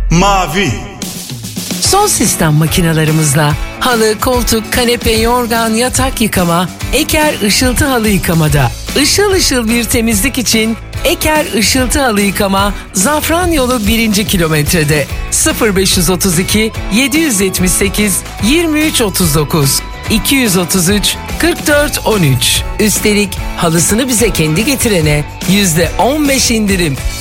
Mavi. Son sistem makinalarımızla halı, koltuk, kanepe, yorgan, yatak yıkama, Eker Işıltı Halı Yıkamada. Işıl ışıl bir temizlik için Eker Işıltı Halı Yıkama, Zafran Yolu 1. kilometrede. 0532 778 2339 233 44 13. Üstelik halısını bize kendi getirene %15 indirim.